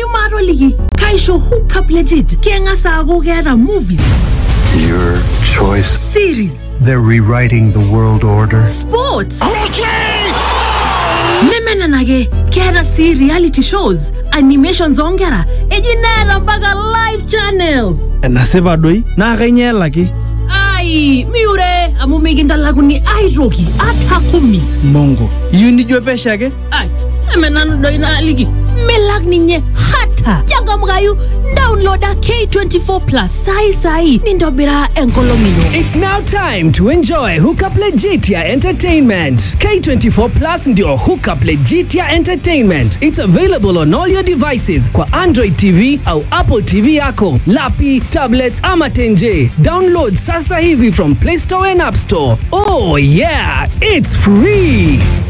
Mayumaro ligi. Kaisho hook up legit. Kenga sago gera movies. Your choice. Series. They're rewriting the world order. Sports. Nemena nage. Kera see reality shows. Animations ongera. Ejinera mbaga live channels. Naseba doi. Na kainya laki. Ai, miure. Amu meginda laguni airogi. Atakumi. Mongo. Yuni jopesha ke? Ai. Menano doi na ligi. Melag ninye hata. Jaga mgayu downloada K24 Plus sai nindobira enkolomino. It's now time to enjoy Hookup Legitia Entertainment. K24 Plus ndio Hookup Legitia Entertainment. It's available on all your devices kwa Android TV au Apple TV yako, lapi, tablets ama tenje. Download sasa hivi from Play Store and App Store. Oh yeah, it's free.